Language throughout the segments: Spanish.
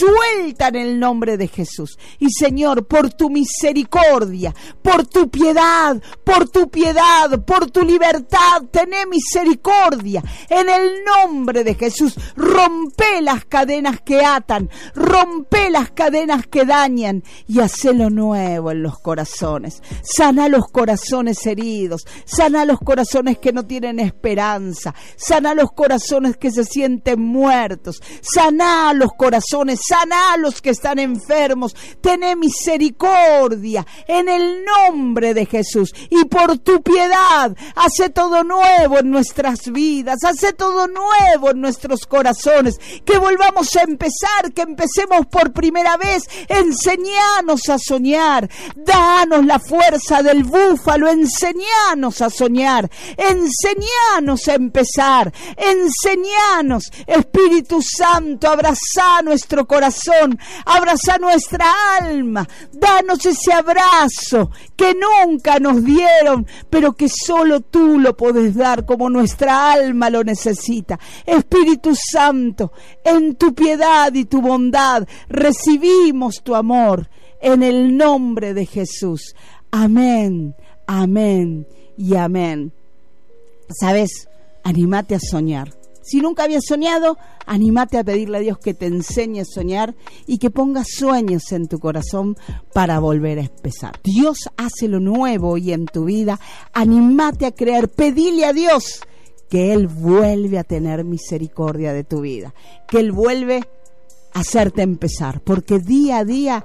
suelta en el nombre de Jesús. Y Señor, por tu misericordia, por tu piedad, por tu libertad, tené misericordia. En el nombre de Jesús, rompe las cadenas que atan, rompe las cadenas que dañan y hacelo nuevo en los corazones. Sana los corazones heridos, sana los corazones que no tienen esperanza, sana los corazones que se sienten muertos, sana los corazones, sana a los que están enfermos. Tené misericordia en el nombre de Jesús, y por tu piedad hace todo nuevo en nuestras vidas, hace todo nuevo en nuestros corazones, que volvamos a empezar, que empecemos por primera vez. Enseñanos a soñar, danos la fuerza del búfalo, enseñanos a soñar, enseñanos a empezar, enseñanos, Espíritu Santo, abraza nuestro corazón, abraza nuestra alma, danos ese abrazo que nunca nos dieron, pero que solo tú lo podés dar como nuestra alma lo necesita. Espíritu Santo, en tu piedad y tu bondad recibimos tu amor en el nombre de Jesús. Amén, amén y amén. ¿Sabes? Anímate a soñar. Si nunca habías soñado, anímate a pedirle a Dios que te enseñe a soñar y que ponga sueños en tu corazón para volver a empezar. Dios hace lo nuevo hoy en tu vida. Anímate a creer, pedile a Dios que Él vuelve a tener misericordia de tu vida, que Él vuelve a hacerte empezar, porque día a día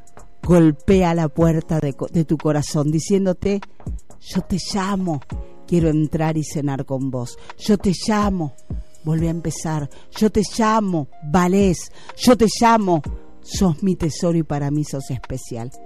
golpea la puerta de tu corazón diciéndote: yo te llamo, quiero entrar y cenar con vos. Yo te llamo, volvé a empezar. Yo te llamo, valés. Yo te llamo, sos mi tesoro y para mí sos especial.